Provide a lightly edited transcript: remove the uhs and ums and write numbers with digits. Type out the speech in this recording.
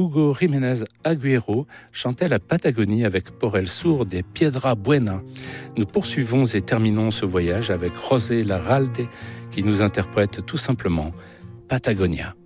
Hugo Jiménez Agüero chantait la Patagonie avec Por el Sur de Piedra Buena. Nous poursuivons et terminons ce voyage avec José Larralde qui nous interprète tout simplement Patagonia.